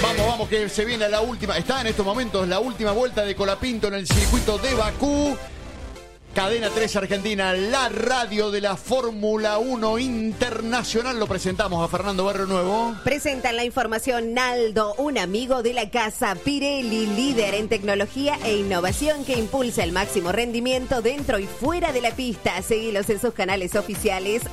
Vamos, que se viene la última. Está en estos momentos la última vuelta de Colapinto en el circuito de Bakú. Cadena 3 Argentina, la radio de la Fórmula 1 Internacional. Lo presentamos a Fernando Barrio Nuevo. Presentan la información Naldo, un amigo de la casa Pirelli, líder en tecnología e innovación que impulsa el máximo rendimiento dentro y fuera de la pista. Seguilos en sus canales oficiales,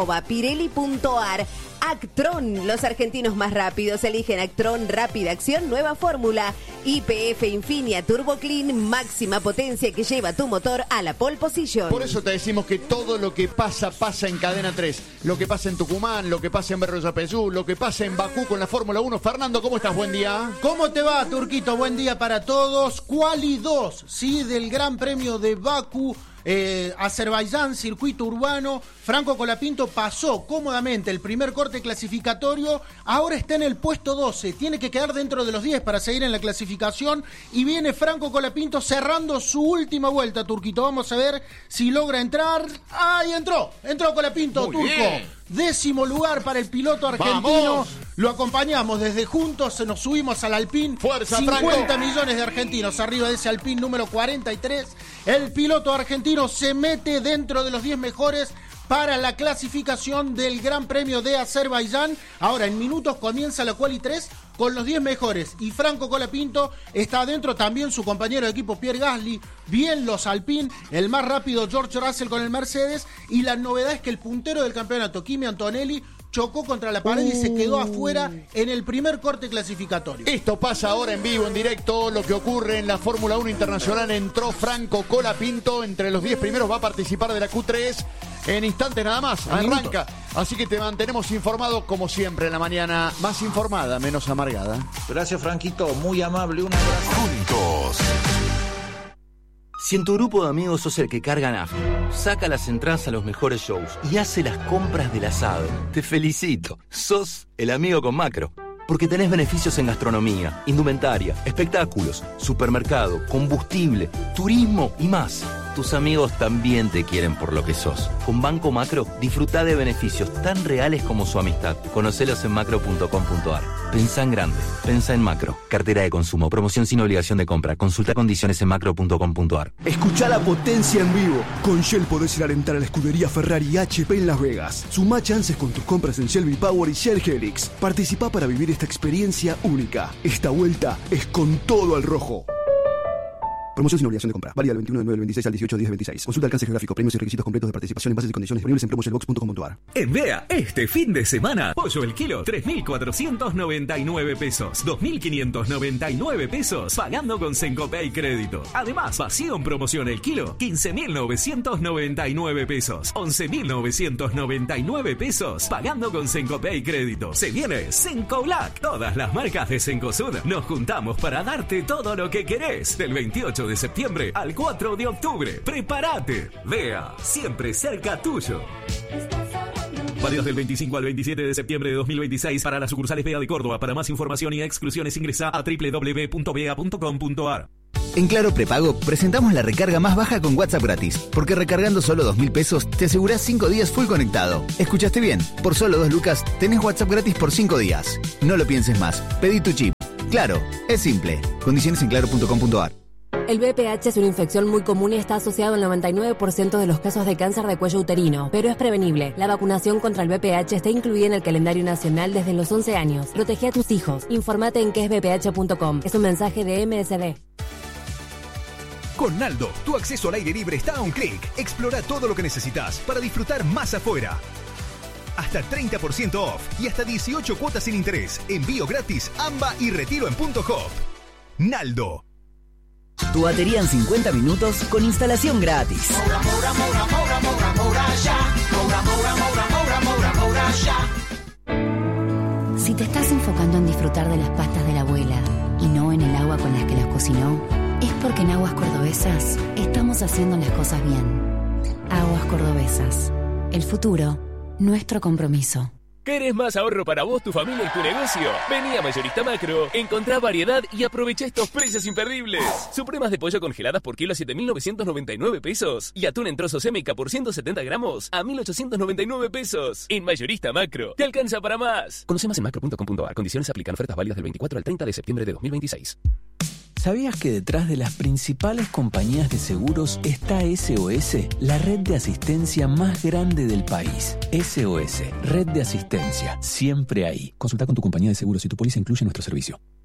@pirelli.ar. Actron, los argentinos más rápidos eligen Actron Rápida Acción, nueva fórmula. YPF Infinia Turbo Clean, máxima potencia que lleva tu motor a la pole position. Por eso te decimos que todo lo que pasa en Cadena 3. Lo que pasa en Tucumán, lo que pasa en Berro Yapeyú, lo que pasa en Bakú con la Fórmula 1. Fernando, ¿cómo estás? Buen día. ¿Cómo te va, Turquito? Buen día para todos. Quali 2, sí, del Gran Premio de Bakú. Azerbaiyán, circuito urbano. Franco Colapinto pasó cómodamente el primer corte clasificatorio. Ahora está en el puesto 12. Tiene que quedar dentro de los 10 para seguir en la clasificación. Y viene Franco Colapinto cerrando su última vuelta, Turquito. Vamos a ver si logra entrar. ¡Ay, entró! Entró Colapinto, Muy Turco. bien. 10º lugar para el piloto argentino. ¡Vamos! Lo acompañamos desde juntos, nos subimos al Alpine. ¡Fuerza, 50 Franco! millones de argentinos arriba de ese Alpine número 43. El piloto argentino se mete dentro de los 10 mejores para la clasificación del Gran Premio de Azerbaiyán. Ahora en minutos comienza la Quali 3 con los 10 mejores. Y Franco Colapinto está adentro, también su compañero de equipo Pierre Gasly. Bien los Alpine, el más rápido George Russell con el Mercedes. Y la novedad es que el puntero del campeonato, Kimi Antonelli, chocó contra la pared y se quedó afuera en el primer corte clasificatorio. Esto pasa ahora en vivo, en directo, lo que ocurre en la Fórmula 1 Internacional. Entró Franco Colapinto entre los 10 primeros, va a participar de la Q3 en instantes nada más, arranca. Así que te mantenemos informado como siempre en la mañana, más informada, menos amargada. Gracias, Franquito, muy amable, un abrazo. Juntos. Si en tu grupo de amigos sos el que carga nafta, saca las entradas a los mejores shows y hace las compras del asado, te felicito. Sos el amigo con Macro. Porque tenés beneficios en gastronomía, indumentaria, espectáculos, supermercado, combustible, turismo y más. Tus amigos también te quieren por lo que sos. Con Banco Macro, disfrutá de beneficios tan reales como su amistad. Conocelos en macro.com.ar. Pensá en grande. Pensá en Macro. Cartera de consumo. Promoción sin obligación de compra. Consulta condiciones en macro.com.ar. Escuchá la potencia en vivo. Con Shell podés ir a alentar a la escudería Ferrari y HP en Las Vegas. Sumá chances con tus compras en Shell V-Power y Shell Helix. Participá para vivir esta experiencia única. Esta vuelta es con todo al rojo. Promoción sin obligación de compra. Válida del 21 de 9 del 26 al 18 de 10 del 26. Consulta alcance geográfico, premios y requisitos completos de participación en bases y condiciones disponibles en promotionbox.com.ar. En Vea, este fin de semana, pollo el kilo, 3.499 pesos. 2.599 pesos, pagando con Sencopay Crédito. Además, vacío en promoción el kilo, 15.999 pesos. 11.999 pesos, pagando con Sencopay Crédito. Se viene Senco Black. Todas las marcas de Cencosud nos juntamos para darte todo lo que querés. Del 28 de septiembre al 4 de octubre. Prepárate. Vea, siempre cerca tuyo. Válidos del 25 al 27 de septiembre de 2026 para las sucursales Vea de Córdoba. Para más información y exclusiones ingresa a www.vea.com.ar. En Claro Prepago presentamos la recarga más baja con WhatsApp gratis, porque recargando solo 2.000 pesos te asegurás 5 días full conectado. ¿Escuchaste bien? Por solo 2 lucas tenés WhatsApp gratis por 5 días. No lo pienses más. Pedí tu chip. Claro, es simple. Condiciones en claro.com.ar. El VPH es una infección muy común y está asociado al 99% de los casos de cáncer de cuello uterino, pero es prevenible. La vacunación contra el VPH está incluida en el calendario nacional desde los 11 años. Protege a tus hijos. Informate en quesvph.com. Es un mensaje de MSD. Con Naldo, tu acceso al aire libre está a un clic. Explora todo lo que necesitas para disfrutar más afuera. Hasta 30% off y hasta 18 cuotas sin interés. Envío gratis, AMBA y retiro en Punto Hop. Naldo. Tu batería en 50 minutos con instalación gratis. Si te estás enfocando en disfrutar de las pastas de la abuela y no en el agua con las que las cocinó, es porque en Aguas Cordobesas estamos haciendo las cosas bien. Aguas Cordobesas. El futuro, nuestro compromiso. ¿Querés más ahorro para vos, tu familia y tu negocio? Vení a Mayorista Macro, encontrá variedad y aprovecha estos precios imperdibles. Supremas de pollo congeladas por kilo a 7.999 pesos. Y atún en trozos Émica por 170 gramos a 1.899 pesos. En Mayorista Macro, te alcanza para más. Conoce más en macro.com.ar. Condiciones aplican. Ofertas válidas del 24 al 30 de septiembre de 2026. ¿Sabías que detrás de las principales compañías de seguros está SOS, la red de asistencia más grande del país? SOS, red de asistencia, siempre ahí. Consulta con tu compañía de seguros si tu póliza incluye nuestro servicio.